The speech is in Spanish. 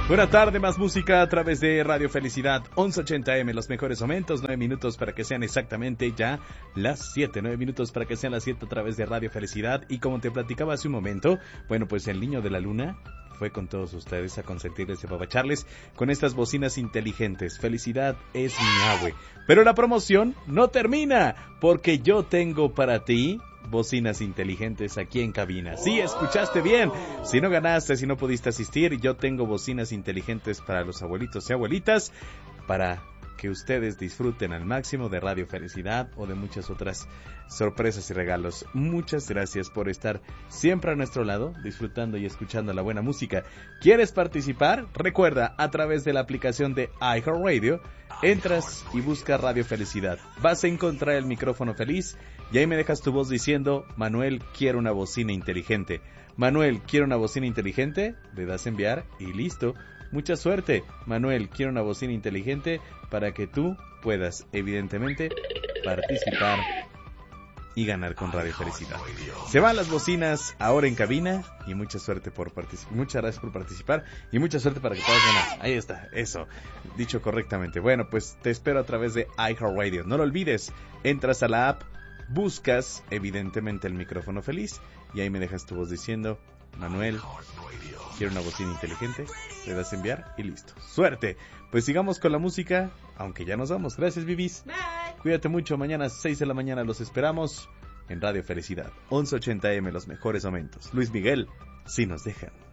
Buena tarde, más música a través de Radio Felicidad 1180M, los mejores momentos, 9 minutos para que sean exactamente ya las 7, 9 minutos para que sean las 7 a través de Radio Felicidad. Y como te platicaba hace un momento, bueno, pues el niño de la luna fue con todos ustedes a consentirles y apapacharles con estas bocinas inteligentes. Felicidad es mi abue. Pero la promoción no termina, porque yo tengo para ti bocinas inteligentes aquí en cabina. Sí, escuchaste bien. Si no ganaste, si no pudiste asistir, yo tengo bocinas inteligentes para los abuelitos y abuelitas, para que ustedes disfruten al máximo de Radio Felicidad o de muchas otras sorpresas y regalos. Muchas gracias por estar siempre a nuestro lado, disfrutando y escuchando la buena música. ¿Quieres participar? Recuerda, a través de la aplicación de iHeartRadio, entras y buscas Radio Felicidad. Vas a encontrar el micrófono feliz y ahí me dejas tu voz diciendo: Manuel, quiero una bocina inteligente. Manuel, quiero una bocina inteligente. Le das a enviar y listo. Mucha suerte. Manuel, quiero una bocina inteligente, para que tú puedas, evidentemente, participar y ganar con Radio Felicidad. Se van las bocinas ahora en cabina y mucha suerte por participar. Muchas gracias por participar y mucha suerte para que puedas ganar. Ahí está, eso, dicho correctamente. Bueno, pues te espero a través de iHeartRadio. No lo olvides, entras a la app, buscas evidentemente el micrófono feliz y ahí me dejas tu voz diciendo: Manuel, quiero una bocina inteligente. Le das a enviar y listo. ¡Suerte! Pues sigamos con la música, aunque ya nos vamos. Gracias, Vivis. Bye. Cuídate mucho. Mañana a 6 de la mañana los esperamos en Radio Felicidad 1180M, los mejores momentos. Luis Miguel, si nos dejan.